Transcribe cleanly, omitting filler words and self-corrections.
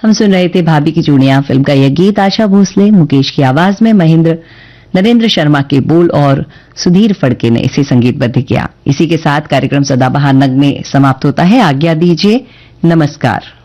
हम सुन रहे थे भाभी की चूड़ियां फिल्म का यह गीत। आशा भोसले, मुकेश की आवाज में नरेंद्र शर्मा के बोल और सुधीर फड़के ने इसे संगीतबद्ध किया। इसी के साथ कार्यक्रम सदाबहार नग में समाप्त होता है। आज्ञा दीजिए, नमस्कार।